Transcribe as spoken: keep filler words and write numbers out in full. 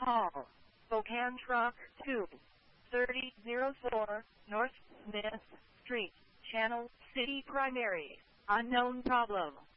Call Spokane Truck two, thirty oh four North Smith Street, Channel City Primary. Unknown problem.